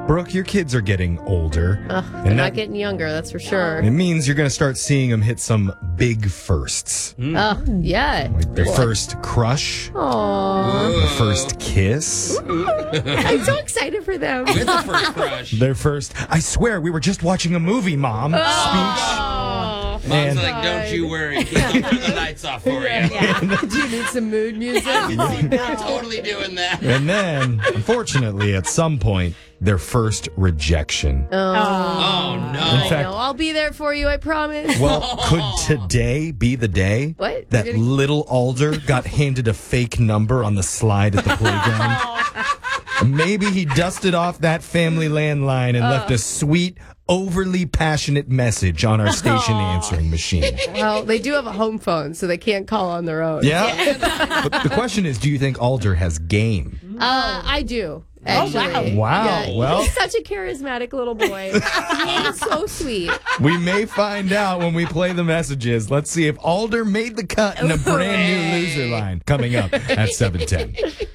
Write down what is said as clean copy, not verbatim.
Brooke, your kids are getting older. They're not getting younger, that's for sure. It means you're going to start seeing them hit some big firsts. Yeah. Like their first crush, Aww. their first kiss, I'm so excited for them. With the first crush. their first, I swear, we were just watching a movie, Mom, speech. Oh. Mom's And- like, don't you worry. I'll turn the lights off for you. Do you need some mood music? Totally doing that. And then, unfortunately, at some point, their first rejection. Oh, no. I fact- know. I'll be there for you, I promise. Well, could today be the day What? that You're gonna- little Alder got handed a fake number on the slide at the playground? Maybe he dusted off that family landline and left a sweet, overly passionate message on our station answering machine. Well, they do have a home phone, so they can't call on their own. Yeah? But the question is, do you think Alder has game? I do. Actually. Wow. Yeah, Well- he's such a charismatic little boy. He's so sweet. We may find out when we play the messages. Let's see if Alder made the cut in a brand new loser line coming up at 7:10.